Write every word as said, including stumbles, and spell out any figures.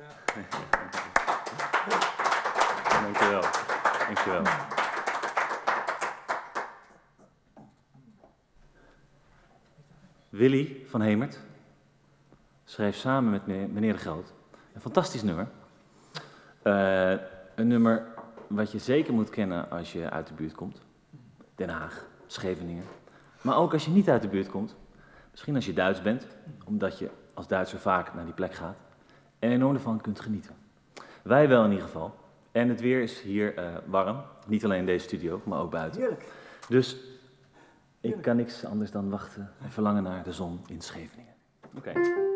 Dankjewel. Dankjewel. Willy van Hemert schreef samen met meneer De Groot een fantastisch nummer. Uh, een nummer wat je zeker moet kennen als je uit de buurt komt. Den Haag, Scheveningen. Maar ook als je niet uit de buurt komt. Misschien als je Duits bent, omdat je als Duitser vaak naar die plek gaat. En enorm ervan kunt genieten. Wij wel in ieder geval. En het weer is hier uh, warm. Niet alleen in deze studio, maar ook buiten. Heerlijk. Dus ik kan niks anders dan wachten en verlangen naar de zon in Scheveningen. Oké. Okay.